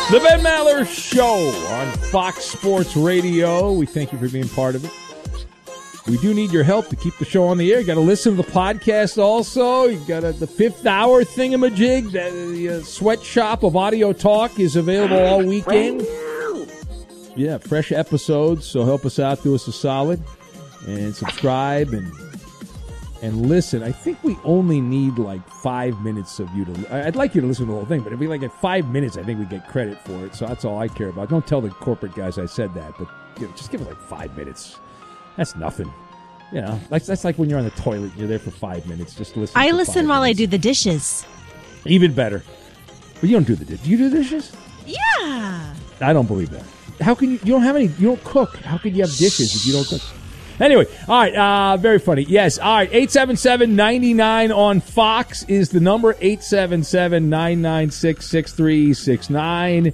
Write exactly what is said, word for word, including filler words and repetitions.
The Ben Maller Show on Fox Sports Radio. We thank you for being part of it. We do need your help to keep the show on the air. You got to listen to the podcast also. You got a, the fifth hour thingamajig. The, the uh, sweatshop of audio talk is available all weekend. Yeah, fresh episodes. So help us out. Do us a solid. And subscribe and and listen. I think we only need like five minutes of you to. I'd like you to listen to the whole thing, but if we like at five minutes, I think we get credit for it. So that's all I care about. Don't tell the corporate guys I said that, but you know, just give us like five minutes. That's nothing. You know, that's, that's like when you're on the toilet and you're there for five minutes. Just listen. I listen while minutes. I do the dishes. Even better. But you don't do the dishes. Do you do the dishes? Yeah. I don't believe that. How can you? You don't have any. You don't cook. How could you have dishes if you don't cook? Anyway, all right, uh, very funny. Yes, all right, eight seven seven, nine nine on Fox is the number, eight seven seven, nine nine six, six three six nine.